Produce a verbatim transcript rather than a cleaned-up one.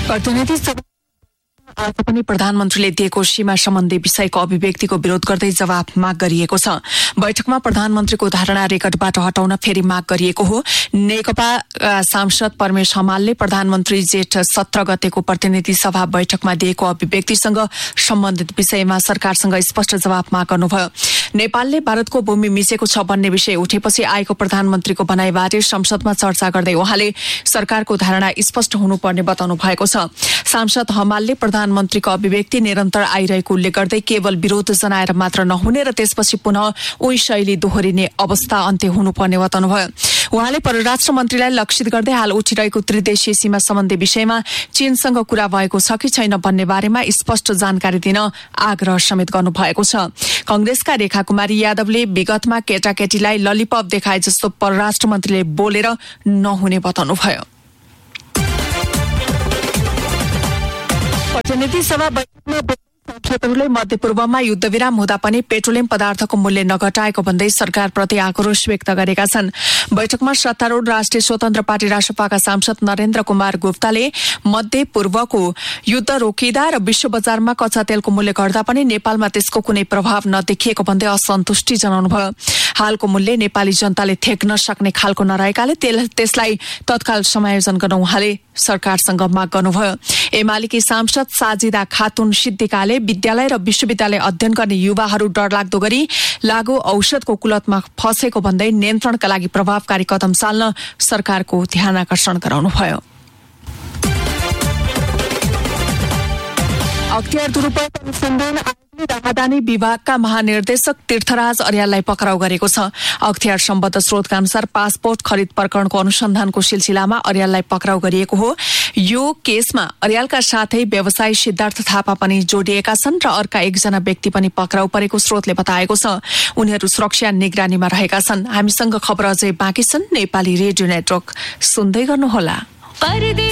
प्रतिनिधि सभा आज पनि प्रधानमन्त्रीले दिएको सीमा सम्बन्धी विषयको अभिव्यक्तिको विरोध गर्दै जवाफ माग गरिएको छ। बैठकमा प्रधानमन्त्रीको धारणा रेकर्डबाट हटाउन फेरि माग गरिएको हो। नेकपा सांसद परमेश हमालले प्रधानमन्त्री जेठ सत्र गतेको प्रतिनिधि सभा बैठकमा दिएको अभिव्यक्तिसँग सम्बन्धित विषयमा सरकारसँग स्पष्ट जवाफ माग गर्नुभयो। नेपालले भारतको भूमि मिचेको छ भन्ने विषय उठेपछि आएको प्रधानमन्त्रीको भनाइबारे संसदमा चर्चा गर्दै उहाँले सरकारको धारणा स्पष्ट हुनुपर्ने बताउनु भएको छ। सांसद हमालले प्रधानमन्त्रीको अभिव्यक्ति निरन्तर आइरहेको उल्लेख गर्दै केवल विरोध जनाएर मात्र नहुने र त्यसपछि पुनः उही शैली दोहोरिने अवस्था अन्त्य हुनुपर्ने बताउनुभयो। उहाँले परराष्ट्र मन्त्रीलाई लक्षित गर्दै हाल उठिरहेको त्रिदेशीय सीमा सम्बन्धी विषयमा चीनसँग कुरा भएको छ कि छैन भन्ने बारेमा स्पष्ट जानकारी दिन आग्रह समेत गर्नुभएको छ। कंग्रेसका रेखा कुमारी यादवले विगतमा केटाकेटीलाई ललिपप देखाए जस्तो परराष्ट्र मन्त्रीले बोलेर नहुने बताउनुभयो। प्रतिनिधि सभा बैठकमा सांसदहरूले मध्यपूर्वमा युद्धविराम हुँदा पनि पेट्रोलियम पदार्थको मूल्य नघटाएको भन्दै सरकारप्रति आक्रोश व्यक्त गरेका छन्। बैठकमा सत्तारूढ़ राष्ट्रिय स्वतन्त्र पार्टी रासपाका सांसद नरेन्द्र कुमार गुप्ताले मध्यपूर्वको युद्ध रोकिँदा र विश्व बजारमा कच्चा तेलको मूल्य घट्दा पनि नेपालमा त्यसको कुनै प्रभाव नदेखिएको भन्दै असन्तुष्टि जनाउनुभयो। हालको मूल्य नेपाली जनताले ठेक्न सक्ने खालको नरहेकाले त्यसलाई तत्काल समायोजन गर्न उहाँले सरकारसँग माग गर्नुभयो। एमालेकी सांसद साजिदा खातुन सिद्दिकाले विद्यालय र विश्वविद्यालय अध्ययन गर्ने युवाहरू डरलाग्दो गरी लागू औषधको कुलतमा फँसेको भन्दै नियन्त्रणका लागि प्रभावकारी कदम चाल्न सरकारको ध्यान आकर्षण गराउनुभयो। अख्तियार दुरूपयोग अनुसन्धान आयोगले राहदानी विभागका महानिर्देशक तीर्थराज अर्याललाई पक्राउ गरेको छ। अख्तियार सम्बद्ध स्रोतका अनुसार पासपोर्ट खरिद प्रकरणको अनुसन्धानको सिलसिलामा अर्याललाई पक्राउ गरिएको हो। यो केसमा अर्यालका साथै व्यवसायी सिद्धार्थ थापा पनि जोडिएका छन् र अर्का एकजना व्यक्ति पनि पक्राउ परेको स्रोतले बताएको छ। उनीहरू सुरक्षा निगरानीमा रहेका छन्। हामीसँग खबर अझै बाँकी छन्। नेपाली रेडियो नेटवर्क सुन्दै गर्नुहोला।